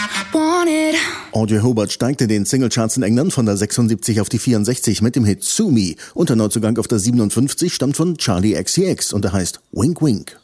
Want it. Audrey Hobart steigte in den Singlecharts in England von der 76 auf die 64 mit dem Hit Sue Me. Und der Neuzugang auf der 57 stammt von Charli XCX und er heißt Wink Wink.